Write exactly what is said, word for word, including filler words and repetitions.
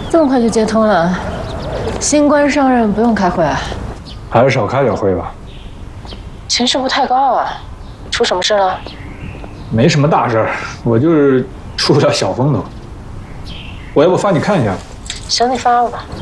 这么快就接通了，新官上任不用开会啊？ 还是少开点会吧。 情绪不太高啊，出什么事了？ 没什么大事儿，我就是出了点小风头。我要不发你看一下？ 行，你发吧。